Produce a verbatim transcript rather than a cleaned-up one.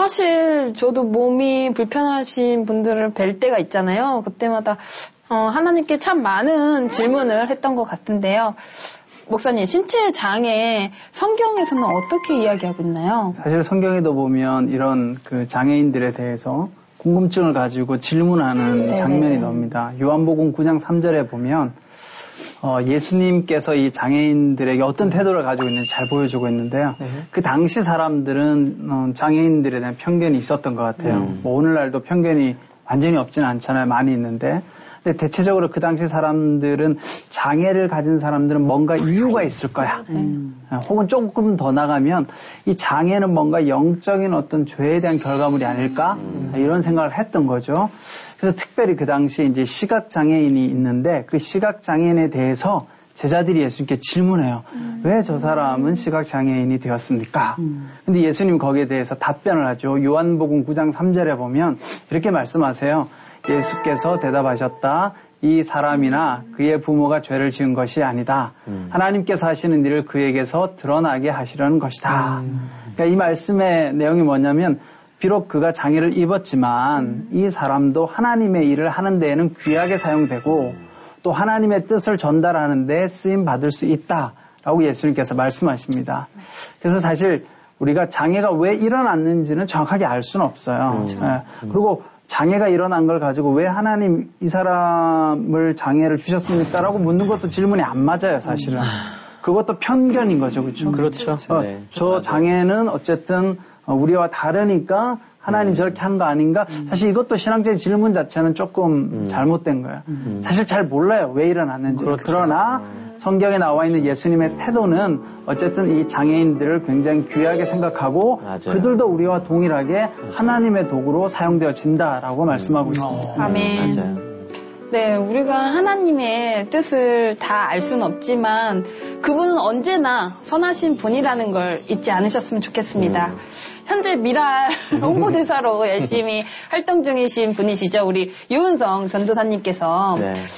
사실 저도 몸이 불편하신 분들을 뵐 때가 있잖아요. 그때마다 어, 하나님께 참 많은 질문을 했던 것 같은데요. 목사님, 신체 장애 성경에서는 어떻게 이야기하고 있나요? 사실 성경에도 보면 이런 그 장애인들에 대해서 궁금증을 가지고 질문하는 네. 장면이 나옵니다. 요한복음 구 장 삼 절에 보면 어, 예수님께서 이 장애인들에게 어떤 태도를 가지고 있는지 잘 보여주고 있는데요. 네. 그 당시 사람들은 어, 장애인들에 대한 편견이 있었던 것 같아요. 음. 뭐 오늘날도 편견이 완전히 없지는 않잖아요. 많이 있는데. 근데 대체적으로 그 당시 사람들은 장애를 가진 사람들은 뭔가 이유가 있을 거야. 음. 혹은 조금 더 나가면 이 장애는 뭔가 영적인 어떤 죄에 대한 결과물이 아닐까? 음. 이런 생각을 했던 거죠. 그래서 특별히 그 당시에 이제 시각장애인이 있는데 그 시각장애인에 대해서 제자들이 예수님께 질문해요. 음. 왜 저 사람은 시각장애인이 되었습니까? 음. 근데 예수님 거기에 대해서 답변을 하죠. 요한복음 구 장 삼 절에 보면 이렇게 말씀하세요. 예수께서 대답하셨다. 이 사람이나 그의 부모가 죄를 지은 것이 아니다. 음. 하나님께서 하시는 일을 그에게서 드러나게 하시려는 것이다. 음. 그러니까 이 말씀의 내용이 뭐냐면 비록 그가 장애를 입었지만 음. 이 사람도 하나님의 일을 하는 데에는 귀하게 사용되고 또 하나님의 뜻을 전달하는 데 쓰임 받을 수 있다라고 예수님께서 말씀하십니다. 그래서 사실 우리가 장애가 왜 일어났는지는 정확하게 알 수는 없어요. 그렇죠. 네. 그리고 장애가 일어난 걸 가지고 왜 하나님 이 사람을 장애를 주셨습니까? 라고 묻는 것도 질문이 안 맞아요, 사실은. 그것도 편견인 거죠, 그렇죠? 그렇죠. 어, 네, 저 장애는 어쨌든 우리와 다르니까 하나님 음. 저렇게 한 거 아닌가? 음. 사실 이것도 신앙적인 질문 자체는 조금 음. 잘못된 거예요. 음. 사실 잘 몰라요, 왜 일어났는지. 그렇죠. 그러나 성경에 나와 있는 예수님의 태도는 어쨌든 이 장애인들을 굉장히 귀하게 생각하고 맞아요. 그들도 우리와 동일하게 하나님의 도구로 사용되어진다라고 음. 말씀하고 있습니다. 아멘. 맞아요. 네, 우리가 하나님의 뜻을 다 알 수는 없지만 그분은 언제나 선하신 분이라는 걸 잊지 않으셨으면 좋겠습니다. 음. 현재 미랄 홍보대사로 열심히 활동 중이신 분이시죠. 우리 유은성 전도사님께서. 네.